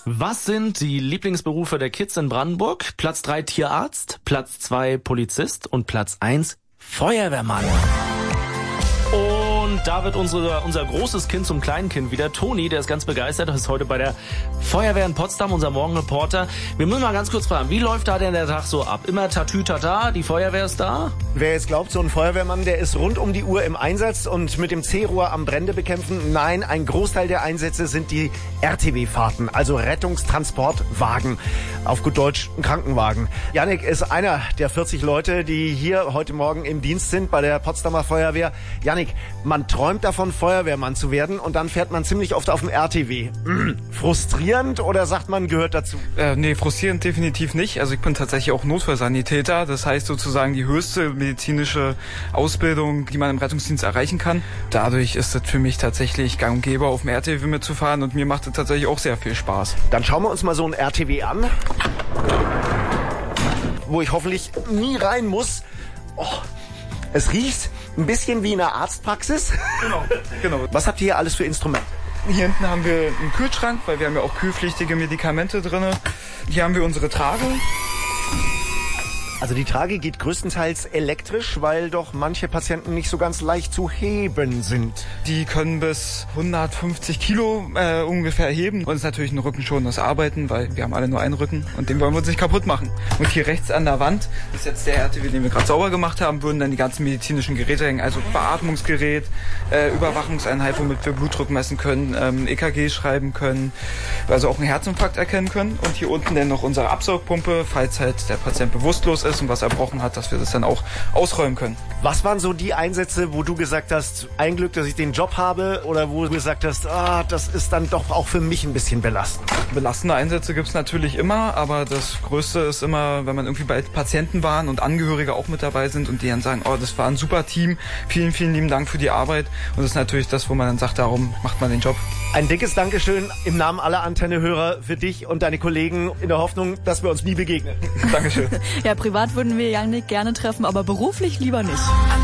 Was sind die Lieblingsberufe der Kids in Brandenburg? Platz 3 Tierarzt, Platz 2 Polizist und Platz 1 Feuerwehrmann. Und da wird unser großes Kind zum kleinen Kind wieder. Toni, der ist ganz begeistert, ist heute bei der Feuerwehr in Potsdam, unser Morgenreporter. Wir müssen mal ganz kurz fragen, wie läuft da denn der Tag so ab? Immer Tatütata, die Feuerwehr ist da? Wer jetzt glaubt, so ein Feuerwehrmann, der ist rund um die Uhr im Einsatz und mit dem C-Rohr am Brände bekämpfen. Nein, ein Großteil der Einsätze sind die RTW-Fahrten, also Rettungstransportwagen. Auf gut Deutsch ein Krankenwagen. Jannik ist einer der 40 Leute, die hier heute Morgen im Dienst sind bei der Potsdamer Feuerwehr. Jannik, man träumt davon, Feuerwehrmann zu werden und dann fährt man ziemlich oft auf dem RTW. Frustrierend oder sagt man, gehört dazu? Nee, frustrierend definitiv nicht. Also ich bin tatsächlich auch Notfallsanitäter. Das heißt sozusagen die höchste medizinische Ausbildung, die man im Rettungsdienst erreichen kann. Dadurch ist es für mich tatsächlich gang und gäbe, auf dem RTW mitzufahren und mir macht es tatsächlich auch sehr viel Spaß. Dann schauen wir uns mal so ein RTW an, wo ich hoffentlich nie rein muss. Oh, es riecht ein bisschen wie in einer Arztpraxis. Genau. Was habt ihr hier alles für Instrumente? Hier hinten haben wir einen Kühlschrank, weil wir haben ja auch kühlpflichtige Medikamente drin. Hier haben wir unsere Trage. Also die Trage geht größtenteils elektrisch, weil doch manche Patienten nicht so ganz leicht zu heben sind. Die können bis 150 Kilo ungefähr heben. Und es ist natürlich ein rückenschonendes Arbeiten, weil wir haben alle nur einen Rücken und den wollen wir uns nicht kaputt machen. Und hier rechts an der Wand ist jetzt der RTW, den wir gerade sauber gemacht haben, würden dann die ganzen medizinischen Geräte hängen. Also Beatmungsgerät, Überwachungseinheit, womit wir Blutdruck messen können, EKG schreiben können, also auch einen Herzinfarkt erkennen können. Und hier unten dann noch unsere Absaugpumpe, falls halt der Patient bewusstlos ist und was erbrochen hat, dass wir das dann auch ausräumen können. Was waren so die Einsätze, wo du gesagt hast, ein Glück, dass ich den Job habe, oder wo du gesagt hast, das ist dann doch auch für mich ein bisschen belastend? Belastende Einsätze gibt es natürlich immer, aber das Größte ist immer, wenn man irgendwie bei Patienten waren und Angehörige auch mit dabei sind und die dann sagen, das war ein super Team, vielen, vielen lieben Dank für die Arbeit. Und das ist natürlich das, wo man dann sagt, darum macht man den Job. Ein dickes Dankeschön im Namen aller Antenne-Hörer für dich und deine Kollegen in der Hoffnung, dass wir uns nie begegnen. Dankeschön. Ja, privat würden wir Jannik gerne treffen, aber beruflich lieber nicht.